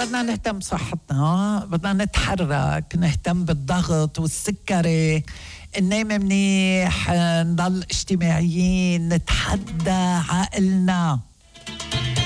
بدنا نهتم بصحتنا، بدنا نتحرك، نهتم بالضغط والسكري، ننام منيح، نضل اجتماعيين، نتحدى عقلنا.